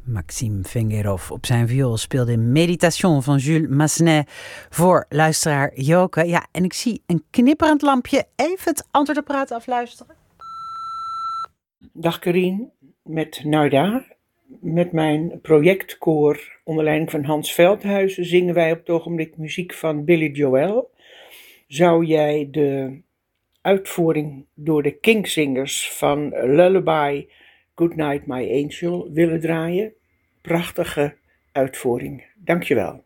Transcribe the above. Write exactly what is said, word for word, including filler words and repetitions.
Maxime Vengerov op zijn viool speelde Meditation van Jules Massenet voor luisteraar Joke. Ja, en ik zie een knipperend lampje. Even het antwoord op praten afluisteren. Dag Corien, met Narda. Met mijn projectkoor onder leiding van Hans Veldhuizen zingen wij op het ogenblik muziek van Billy Joel. Zou jij de uitvoering door de Kingsingers van Lullaby Good Night My Angel willen draaien? Prachtige uitvoering. Dankjewel.